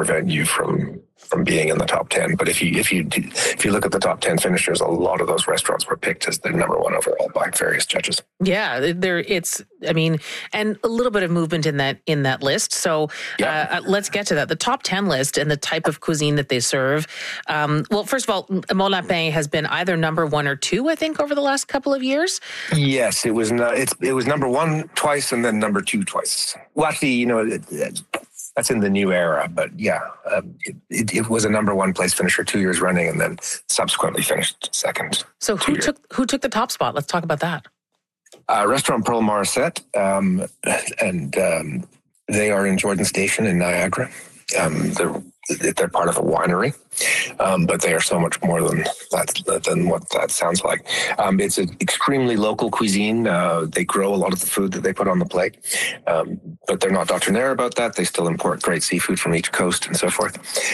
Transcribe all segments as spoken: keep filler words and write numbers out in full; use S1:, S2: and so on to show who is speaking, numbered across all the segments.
S1: prevent you from from being in the top ten. But if you if you if you look at the top ten finishers, a lot of those restaurants were picked as the number one overall by various judges.
S2: Yeah, there it's. I mean, and a little bit of movement in that in that list. So yeah. uh, let's get to that. The top ten list and the type of cuisine that they serve. Um, well, first of all, Mon Lapin has been either number one or two, I think, over the last couple of years.
S1: Yes, it was. It's it was number one twice and then number two twice. Well, actually, you know. It, it, That's in the new era, but yeah, um, it, it, it was a number one place finisher two years running, and then subsequently finished second.
S2: So who took who took the top spot? Let's talk about that.
S1: Uh, Restaurant Pearl Morissette, um, and um, they are in Jordan Station in Niagara. Um, they're they're part of a winery, um, but they are so much more than that than what that sounds like. Um, it's an extremely local cuisine. Uh, they grow a lot of the food that they put on the plate, um, but they're not doctrinaire about that. They still import great seafood from each coast and so forth.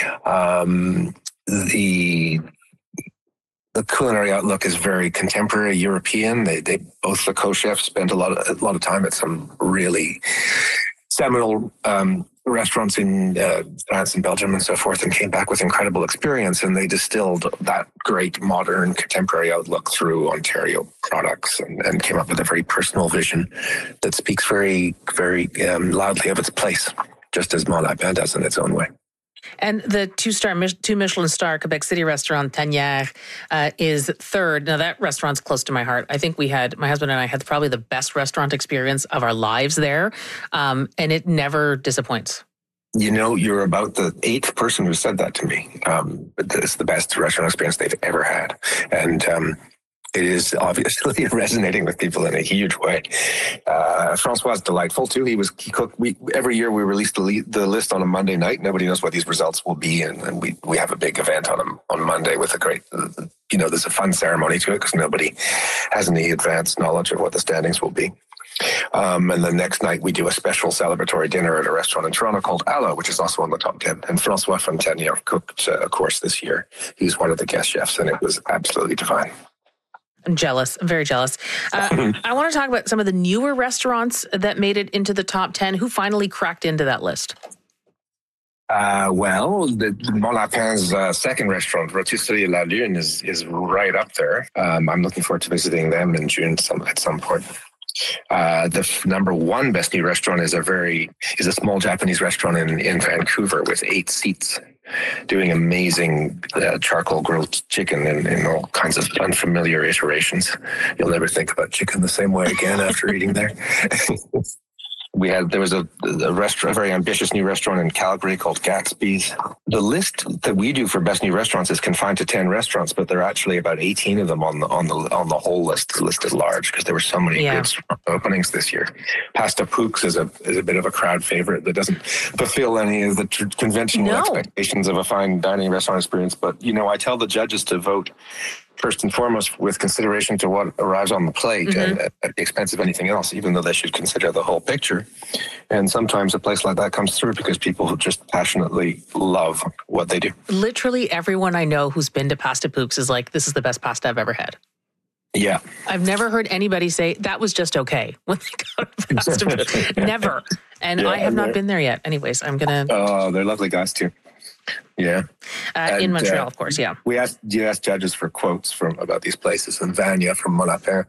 S1: Um, the The culinary outlook is very contemporary European. They they both the co-chefs spent a lot of a lot of time at some really seminal um, restaurants in uh, France and Belgium and so forth, and came back with incredible experience. And they distilled that great modern contemporary outlook through Ontario products, and, and came up with a very personal vision that speaks very, very um, loudly of its place, just as Mon Lapin does in its own way.
S2: And the two-star, two Michelin star Quebec City restaurant, Tanière, uh, is third. Now, that restaurant's close to my heart. I think we had, my husband and I had probably the best restaurant experience of our lives there. Um, and it never disappoints.
S1: You know, you're about the eighth person who said that to me. Um, it's the best restaurant experience they've ever had. And um, it is obviously resonating with people in a huge way. Uh, Francois is delightful too. He was he cooked. We every year we release the, le- the list on a Monday night. Nobody knows what these results will be, and, and we we have a big event on a, on Monday with a great. You know, there's a fun ceremony to it because nobody has any advanced knowledge of what the standings will be. Um, and the next night we do a special celebratory dinner at a restaurant in Toronto called Alo, which is also on the top ten. And Francois Fontanier cooked uh, a course this year. He's one of the guest chefs, and it was absolutely divine.
S2: I'm jealous. I'm very jealous. Uh, I want to talk about some of the newer restaurants that made it into the top ten. Who finally cracked into that list?
S1: Uh, well, the, Mon Lapin's uh, second restaurant, Rotisserie La Lune, is is right up there. Um, I'm looking forward to visiting them in June some, at some point. Uh, the f- number one best new restaurant is a very is a small Japanese restaurant in, in Vancouver with eight seats, doing amazing uh, charcoal grilled chicken in, in all kinds of unfamiliar iterations. You'll never think about chicken the same way again after eating there. We had, there was a, a restaurant, a very ambitious new restaurant in Calgary called Gatsby's. The list that we do for best new restaurants is confined to ten restaurants, but there are actually about eighteen of them on the, on the, on the whole list. The list is large because there were so many yeah. good openings this year. Pasta Pooks is a, is a bit of a crowd favorite that doesn't fulfill any of the tr- conventional no. expectations of a fine dining restaurant experience. But, you know, I tell the judges to vote first and foremost with consideration to what arrives on the plate mm-hmm. and at, at the expense of anything else, even though they should consider the whole picture. And sometimes a place like that comes through because people who just passionately love what they do.
S2: Literally everyone I know who's been to Pasta Pooks is like, this is the best pasta I've ever had.
S1: Yeah.
S2: I've never heard anybody say that was just okay when they go to Pasta Pooks. Never. And yeah, I have not right. been there yet. Anyways, I'm going to...
S1: Oh, they're lovely guys too. Yeah,
S2: uh, and, in Montreal, uh, of course. Yeah,
S1: we asked you asked judges for quotes from about these places, and Vanya from Mon Lapin,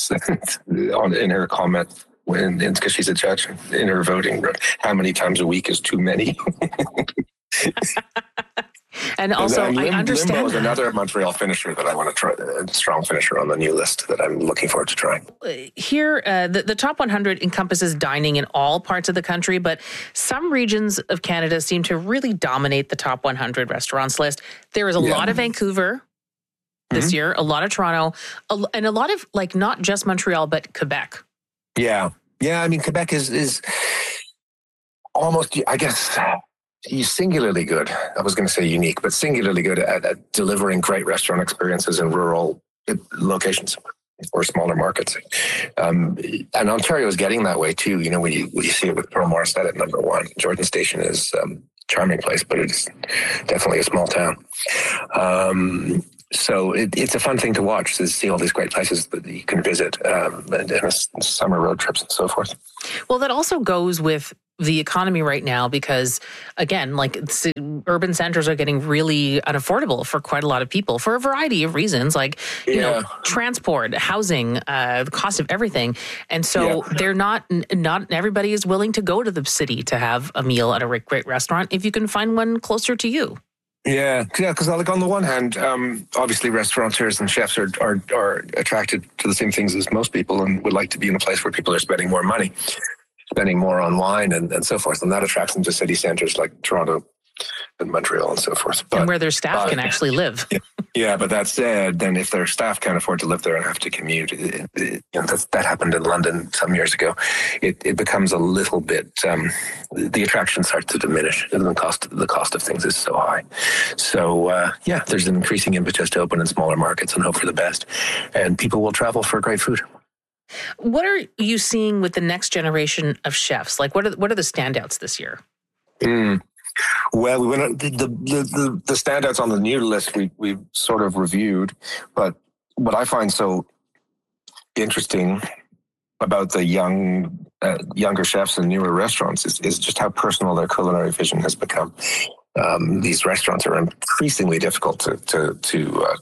S1: on in her comment when because she's a judge in her voting, wrote, how many times a week is too many.
S2: And also,
S1: and, uh, Lim-
S2: I understand.
S1: Limbo is another Montreal finisher that I want to try, a strong finisher on the new list that I'm looking forward to trying.
S2: Here, uh, the, the top one hundred encompasses dining in all parts of the country, but some regions of Canada seem to really dominate the top one hundred restaurants list. There is a yeah. lot of Vancouver this mm-hmm. year, a lot of Toronto, a, and a lot of, like, not just Montreal, but Quebec.
S1: Yeah. Yeah, I mean, Quebec is is almost, I guess... He's singularly good. I was going to say unique, but singularly good at, at delivering great restaurant experiences in rural locations or smaller markets. Um, and Ontario is getting that way too. You know, we we see it with Pearl Morissette at number one. Jordan Station is um, a charming place, but it's definitely a small town. Um, so it, it's a fun thing to watch, to see all these great places that you can visit, um, and, and summer road trips and so forth.
S2: Well, that also goes with the economy right now because, again, like urban centers are getting really unaffordable for quite a lot of people for a variety of reasons, like, you yeah. know, transport, housing, uh, the cost of everything. And so yeah. they're not, not everybody is willing to go to the city to have a meal at a great restaurant if you can find one closer to you.
S1: Yeah, yeah, because like on the one hand, um, obviously restaurateurs and chefs are, are are attracted to the same things as most people and would like to be in a place where people are spending more money, spending more on wine and, and so forth. And that attracts them to city centers like Toronto and Montreal and so forth.
S2: But, and where their staff uh, can actually live.
S1: Yeah, yeah, but that said, then if their staff can't afford to live there and have to commute, it, it, you know, that, that happened in London some years ago, it, it becomes a little bit, um, the attraction starts to diminish and the cost, the cost of things is so high. So, uh, yeah, there's an increasing impetus to open in smaller markets and hope for the best. And people will travel for great food.
S2: What are you seeing with the next generation of chefs? Like, what are what are the standouts this year?
S1: Mm. Well, we went the, the the the standouts on the new list we we sort of reviewed, but what I find so interesting about the young uh, younger chefs and newer restaurants is, is just how personal their culinary vision has become. Um, these restaurants are increasingly difficult to to to. Uh,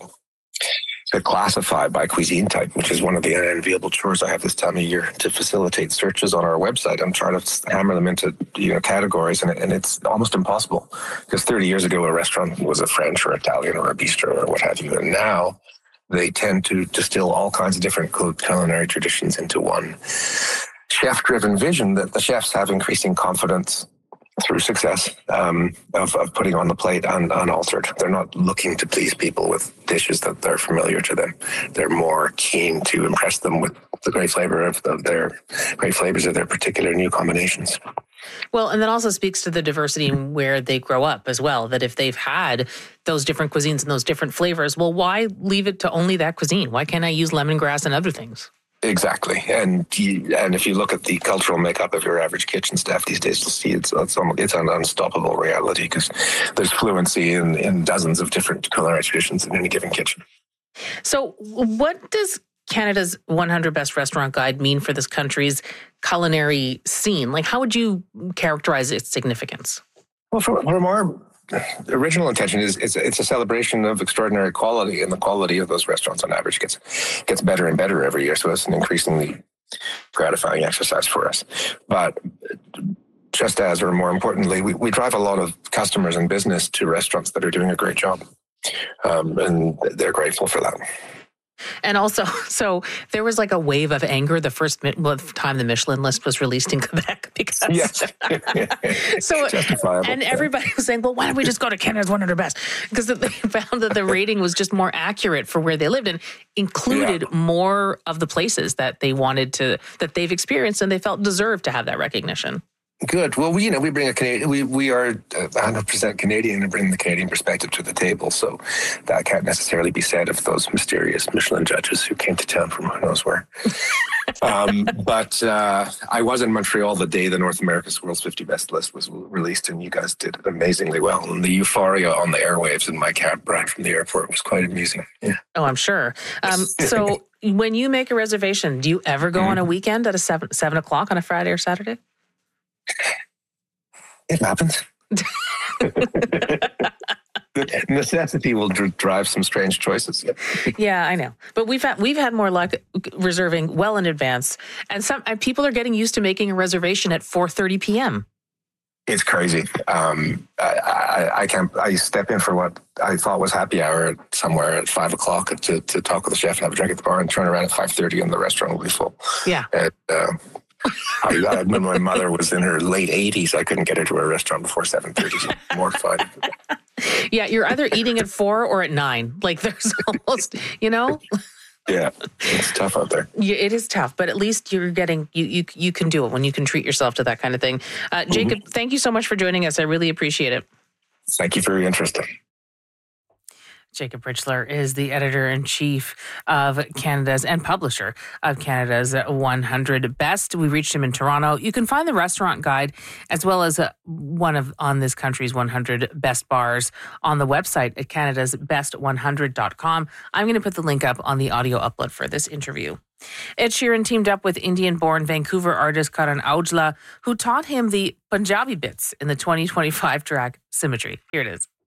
S1: to classify by cuisine type, which is one of the unenviable chores I have this time of year to facilitate searches on our website. I'm trying to hammer them into, you know, categories, and, and it's almost impossible because thirty years ago a restaurant was a French or Italian or a bistro or what have you, and now they tend to distill all kinds of different culinary traditions into one chef-driven vision that the chefs have increasing confidence through success um, of, of putting on the plate un, unaltered. They're not looking to please people with dishes that they're familiar to them. They're more keen to impress them with the great flavor of, of their great flavors of their particular new combinations.
S2: Well, and that also speaks to the diversity in where they grow up as well, that if they've had those different cuisines and those different flavors, well, why leave it to only that cuisine? Why can't I use lemongrass and other things?
S1: Exactly, and you, and if you look at the cultural makeup of your average kitchen staff these days, you'll see it's it's, it's an unstoppable reality because there's fluency in, in dozens of different culinary traditions in any given kitchen.
S2: So, what does Canada's one hundred Best Restaurant Guide mean for this country's culinary scene? Like, how would you characterize its significance?
S1: Well, from, from our the original intention is it's, it's a celebration of extraordinary quality, and the quality of those restaurants on average gets gets better and better every year. So it's an increasingly gratifying exercise for us. But just as, or more importantly, we, we drive a lot of customers and business to restaurants that are doing a great job, um, and they're grateful for that.
S2: And also, so there was like a wave of anger the first well, time the Michelin list was released in Quebec because
S1: yes.
S2: so and everybody was saying, well, why don't we just go to Canada's one hundred Best? Because they found that the rating was just more accurate for where they lived and included yeah. more of the places that they wanted to, that they've experienced and they felt deserved to have that recognition.
S1: Good. Well, we, you know, we bring a Canadian, we, we are one hundred percent Canadian and bring the Canadian perspective to the table. So that can't necessarily be said of those mysterious Michelin judges who came to town from who knows where. um, but uh, I was in Montreal the day the North America's World's fifty Best list was released, and you guys did amazingly well. And the euphoria on the airwaves in my cab ride from the airport was quite amusing. Yeah.
S2: Oh, I'm sure. Um, so when you make a reservation, do you ever go mm-hmm. on a weekend at a seven, seven o'clock on a Friday or Saturday?
S1: It happens. Necessity will dr- drive some strange choices.
S2: Yeah, I know. But we've had we've had more luck reserving well in advance, and some and people are getting used to making a reservation at four thirty p.m.
S1: It's crazy. Um, I, I, I can't. I step in for what I thought was happy hour somewhere at five o'clock to to talk with the chef and have a drink at the bar, and turn around at five thirty, and the restaurant will be full.
S2: Yeah.
S1: And, uh, I, I, when my mother was in her late eighties, I couldn't get her to a restaurant before seven thirty. So mortified.
S2: Yeah, you're either eating at four or at nine. Like there's almost, you know.
S1: Yeah, it's tough out there.
S2: Yeah, it is tough, but at least you're getting you you you can do it when you can treat yourself to that kind of thing. Uh, Jacob, mm-hmm. thank you so much for joining us. I really appreciate it.
S1: Thank you for your interest.
S2: Jacob Richler is the editor-in-chief of Canada's and publisher of Canada's one hundred Best. We reached him in Toronto. You can find the restaurant guide as well as one of on this country's one hundred best bars on the website at canada's best one hundred dot com. I'm going to put the link up on the audio upload for this interview. Ed Sheeran teamed up with Indian-born Vancouver artist Karan Aujla, who taught him the Punjabi bits in the twenty twenty-five track Symmetry. Here it is.